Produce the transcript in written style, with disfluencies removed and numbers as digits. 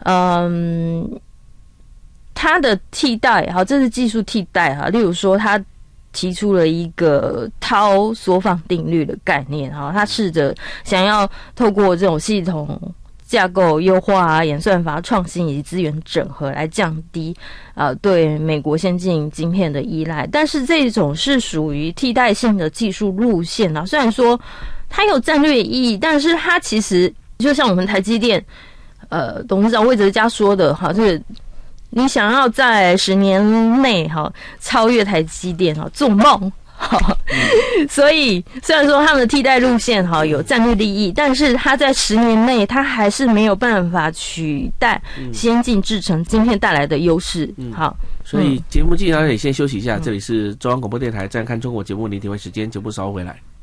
它的替代，好，这是技术替代哈。例如说，它提出了一个涛缩放定律的概念哈，它试着想要透过这种系统架构优化演算法创新以及资源整合来降低对美国先进晶片的依赖，但是这种是属于替代性的技术路线啊。虽然说它有战略意义，但是它其实就像我们台积电董事长魏哲嘉说的哈，就是你想要在10年内哈超越台积电哈，做梦。所以虽然说他们的替代路线哈有战略利益，但是他在10年内他还是没有办法取代先进制程晶片带来的优势。好， 所以节目进行到这里先休息一下。这里是中央广播电台《站看中国》节目，您听完时间，节目稍后回来。